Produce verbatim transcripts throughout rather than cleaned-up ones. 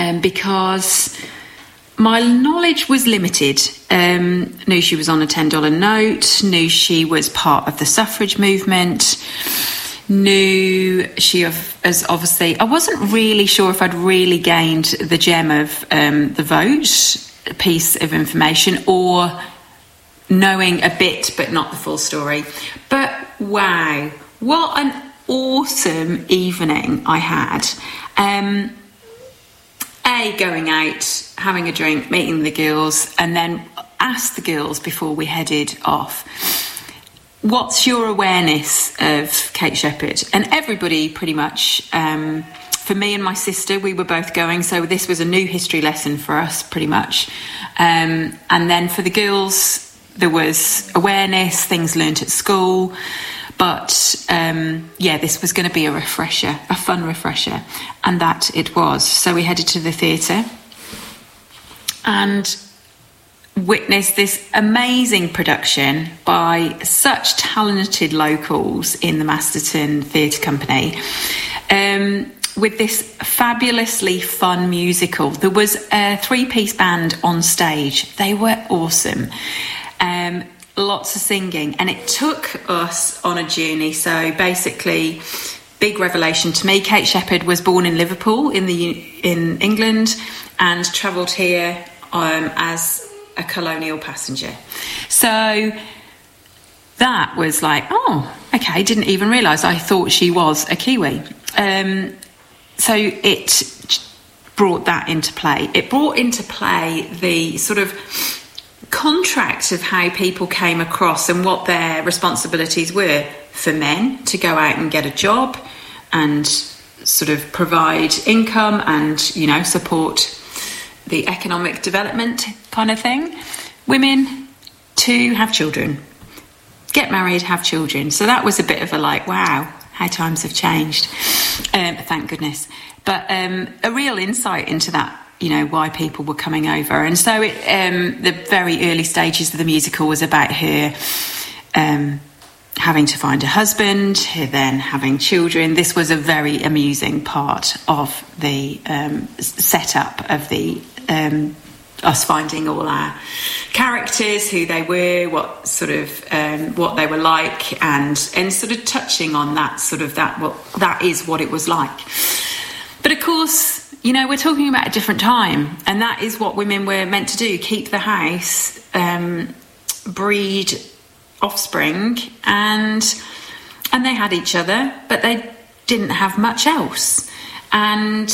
um, because my knowledge was limited. Um, knew she was on a ten dollar note, knew she was part of the suffrage movement, knew she as obviously, I wasn't really sure if I'd really gained the gem of um, the vote piece of information, or knowing a bit but not the full story. But wow, what an awesome evening I had. Um, A, going out, having a drink, meeting the girls, and then asked the girls before we headed off, what's your awareness of Kate Shepherd? And everybody pretty much, um, for me and my sister, we were both going, so this was a new history lesson for us pretty much. Um, and then for the girls, there was awareness, things learnt at school. But, um, yeah, this was going to be a refresher, a fun refresher. And that it was. So we headed to the theatre and witnessed this amazing production by such talented locals in the Masterton Theatre Company, um, with this fabulously fun musical. There was a three-piece band on stage. They were awesome. Um Lots of singing, and it took us on a journey. So basically, big revelation to me, Kate Shepherd was born in Liverpool in the in England and travelled here um, as a colonial passenger. So that was like, oh, okay, didn't even realise. I thought she was a Kiwi. Um, so it brought that into play. It brought into play the sort of contract of how people came across and what their responsibilities were for men to go out and get a job and sort of provide income and, you know, support the economic development kind of thing. Women to have children, get married, have children. So that was a bit of a like, wow, how times have changed. Um, thank goodness. But um, a real insight into that, you know, why people were coming over. And so it, um, the very early stages of the musical was about her um, having to find a husband, her then having children. This was a very amusing part of the um, setup of the um, us finding all our characters, who they were, what sort of um, what they were like, and and sort of touching on that sort of that what that is what it was like. But of course, you know, we're talking about a different time, and that is what women were meant to do: keep the house, um, breed offspring, and and they had each other, but they didn't have much else. And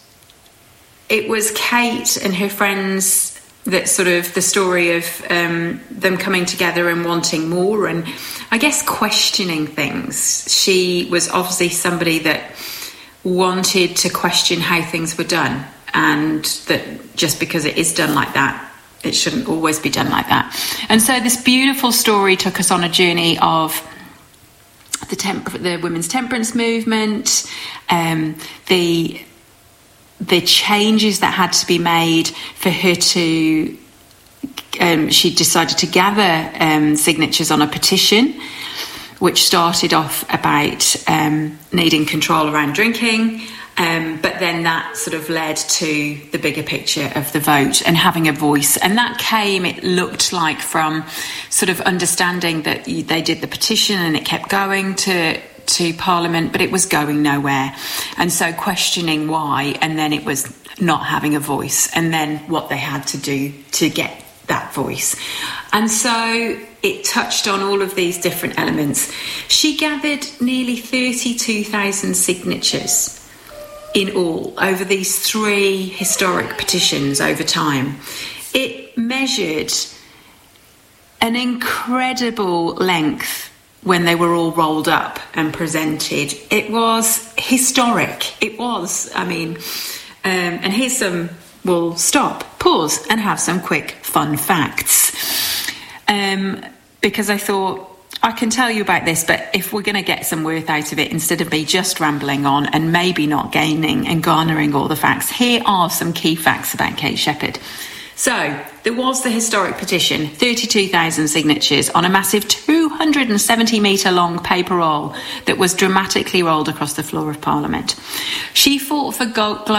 it was Kate and her friends that sort of the story of um, them coming together and wanting more, and I guess questioning things. She was obviously somebody that wanted to question how things were done, and that just because it is done like that, it shouldn't always be done like that. And so this beautiful story took us on a journey of the temp- the women's temperance movement, um, the the changes that had to be made for her to um, she decided to gather um, signatures on a petition which started off about um, needing control around drinking, um, but then that sort of led to the bigger picture of the vote and having a voice. And that came, it looked like, from sort of understanding that they did the petition and it kept going to to Parliament, but it was going nowhere. And so questioning why, and then it was not having a voice, and then what they had to do to get that voice. And so it touched on all of these different elements. She gathered nearly thirty-two thousand signatures in all over these three historic petitions over time. It measured an incredible length when they were all rolled up and presented. It was historic. It was, I mean, um, and here's some, we'll stop, pause, and have some quick fun facts. Um, because I thought, I can tell you about this, but if we're going to get some worth out of it, instead of me just rambling on and maybe not gaining and garnering all the facts, here are some key facts about Kate Shepherd. So, there was the historic petition, thirty-two thousand signatures on a massive two hundred seventy metre long paper roll that was dramatically rolled across the floor of Parliament. She fought for global